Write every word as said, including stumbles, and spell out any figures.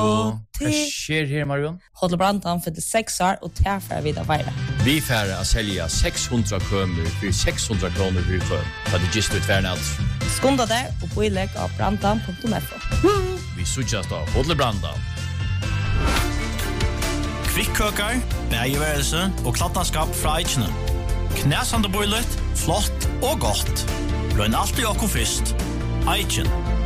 Och sker här Marion. Hotel Brandan för det sex år och tärfär vid avira. Vi färre att sälja sexhundra kronor för sexhundra kronor för kön. För det just ut värna allt. Skunda där och boilägg av brandan punkt f o. Vi suchas då Hotel Brandan. Kvikkøkar, bægeværelse og klattenskap fra Eichene. Knæsande boilet, flott og godt. Løgn alltid okko fyrst. Eichen.